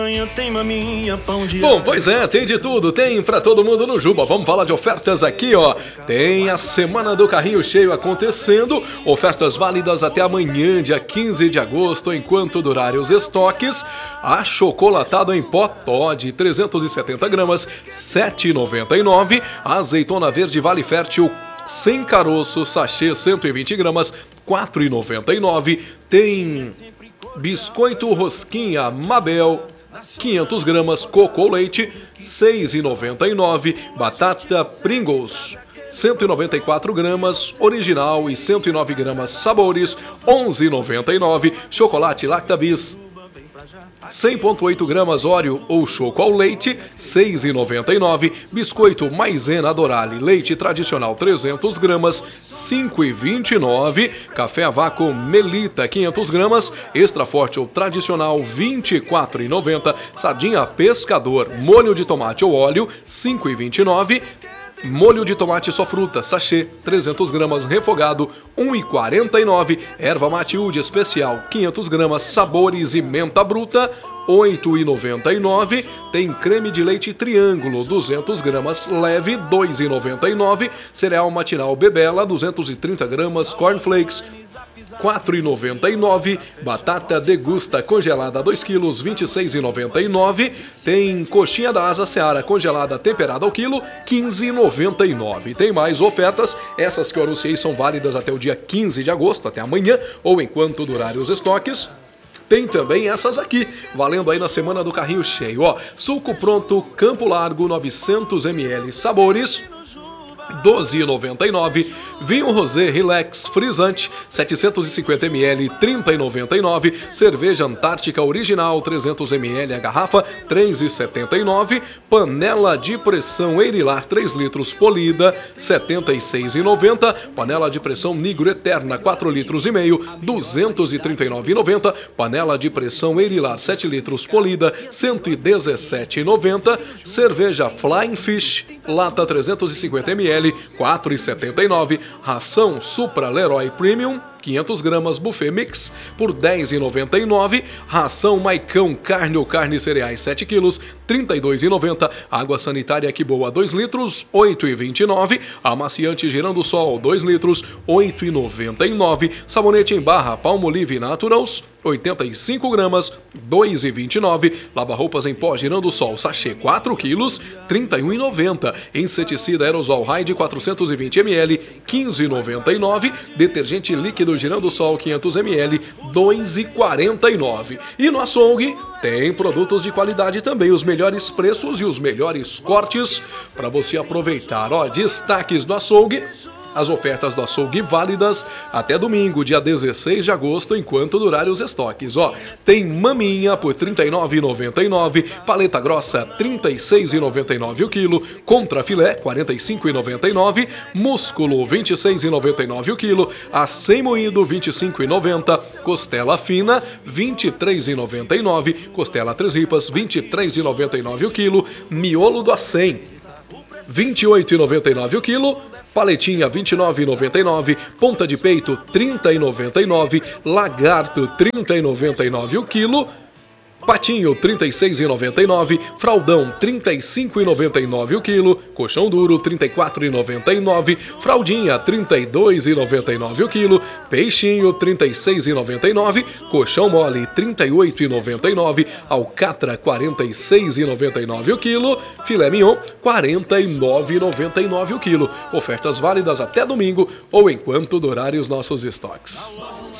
Tem maminha, pão de... Bom, pois é, tem de tudo, tem pra todo mundo no Juba. Vamos falar de ofertas aqui, ó. Tem a Semana do Carrinho Cheio acontecendo, ofertas válidas até amanhã, dia 15 de agosto, enquanto durarem os estoques. Achocolatado em pó Toddy, 370 gramas, R$ 7,99. Azeitona verde Vale Fértil sem caroço, sachê 120 gramas, R$ 4,99. Tem biscoito rosquinha Mabel, 500 gramas, coco ou leite, R$ 6,99. Batata Pringles, 194 gramas, original e 109 gramas, sabores, R$ 11,99. Chocolate Lactabis, 100,8 gramas, Oreo ou choco ao leite, R$ 6,99. Biscoito Maizena Dorale, leite tradicional 300 gramas, R$ 5,29. Café a vácuo Melita, 500 gramas, extra forte ou tradicional, R$ 24,90. Sardinha Pescador, molho de tomate ou óleo, R$ 5,29. Molho de tomate só fruta, sachê, 300 gramas, refogado, R$ 1,49. Erva mate Ude especial, 500 gramas, sabores e menta bruta, R$ 8,99. Tem creme de leite Triângulo, 200 gramas, leve, R$ 2,99. Cereal matinal Bebela, 230 gramas, cornflakes, R$ 4,99. Batata Degusta congelada 2 kg, R$ 26,99. Tem coxinha da Asa Seara congelada temperada ao quilo, R$ 15,99. Tem mais ofertas, essas que eu anunciei são válidas até o dia 15 de agosto, até amanhã, ou enquanto durarem os estoques. Tem também essas aqui, valendo aí na Semana do Carrinho Cheio, ó. Suco pronto Campo Largo, 900 ml, sabores, R$ 12,99. Vinho Rosé Relax Frisante, 750 ml, R$ 30,99. Cerveja Antártica Original, 300 ml, a garrafa, R$ 3,79. Panela de pressão Eirilar 3 litros polida, R$ 76,90. Panela de pressão Nigro Eterna 4 litros e meio, R$ 239,90. Panela de pressão Eirilar 7 litros polida, R$ 117,90. Cerveja Flying Fish, lata 350 ml, R$ 4,79. Ração Supra Leroy Premium, 500 gramas buffet mix, por R$ 10,99. Ração Maicão carne ou carne cereais 7 quilos, R$ 32,90. Água sanitária Que Boa 2 litros, R$ 8,29. Amaciante Girando Sol 2 litros, R$ 8,99. Sabonete em barra Palmolive Naturals, 85 gramas, R$ 2,29. Lava-roupas em pó Girando Sol sachê 4 quilos, R$ 31,90. Inseticida Aerosol Raid 420 ml, R$ 15,99. Detergente líquido Girando Sol 500 ml, R$ 2,49. E no açougue tem produtos de qualidade também, os melhores preços e os melhores cortes para você aproveitar. Ó, destaques do açougue. As ofertas do açougue válidas até domingo, dia 16 de agosto, enquanto durarem os estoques. Ó, tem maminha por R$ 39,99, paleta grossa R$ 36,99 o quilo, contra filé R$ 45,99, músculo R$ 26,99 o quilo, acém moído R$ 25,90, costela fina R$ 23,99, costela 3 ripas R$ 23,99 o quilo, miolo do acém R$ 28,99 o quilo, paletinha R$ 29,99, ponta de peito R$ 30,99, lagarto R$ 30,99 o quilo, patinho R$ 36,99, fraldão R$ 35,99 o quilo, colchão duro R$ 34,99, fraldinha R$ 32,99 o quilo, peixinho R$ 36,99, colchão mole R$ 38,99, alcatra R$ 46,99 o quilo, filé mignon R$ 49,99 o quilo. Ofertas válidas até domingo ou enquanto durarem os nossos estoques.